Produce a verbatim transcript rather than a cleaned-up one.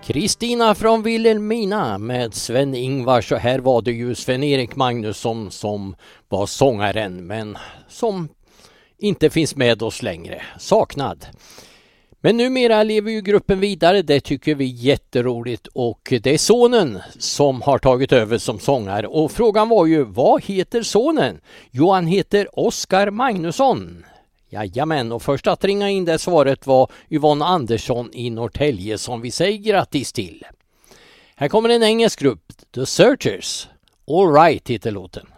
Kristina från Vilhelmina med Sven-Ingvar, så här var det ju Sven-Erik Magnusson som var sångaren men som inte finns med oss längre, saknad. Men numera lever ju gruppen vidare, det tycker vi är jätteroligt och det är sonen som har tagit över som sångare och frågan var ju, vad heter sonen? Jo, han heter Oskar Magnusson. Jajamän, och först att ringa in det svaret var Yvonne Andersson i Norrtälje som vi säger grattis till. Här kommer en engelsk grupp, The Searchers. All Right heter låten.